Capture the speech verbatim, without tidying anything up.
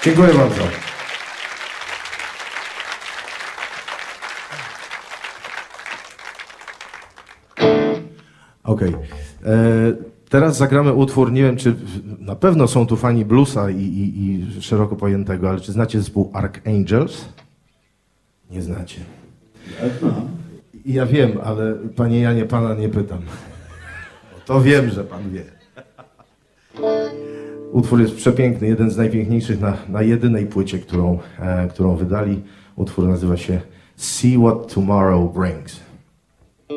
Dziękuję bardzo. Okej. Okay. Teraz zagramy utwór, nie wiem czy na pewno są tu fani bluesa i, i, i szeroko pojętego, ale czy znacie zespół Archangels? Nie znacie. Ja znam. Ja wiem, ale panie Janie, pana nie pytam. To wiem, że pan wie. Utwór jest przepiękny, jeden z najpiękniejszych na, na jedynej płycie, którą, e, którą wydali. Utwór nazywa się See What Tomorrow Brings.